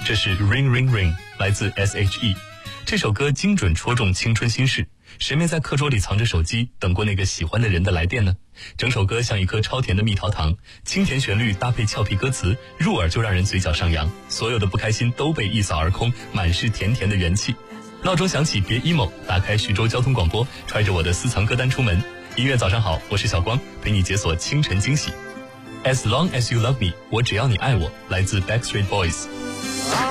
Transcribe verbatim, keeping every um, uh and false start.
这是 Ring Ring Ring， 来自 S H E。这首歌精准戳中青春心事。谁没在课桌里藏着手机，等过那个喜欢的人的来电呢？整首歌像一颗超甜的蜜桃糖，清甜旋律搭配俏皮歌词，入耳就让人嘴角上扬，所有的不开心都被一扫而空，满是甜甜的元气。闹钟响起，别 emo， 打开徐州交通广播，揣着我的私藏歌单出门。音乐早上好，我是小光，陪你解锁清晨惊喜。As long as you love me， 我只要你爱我，来自 Backstreet Boys。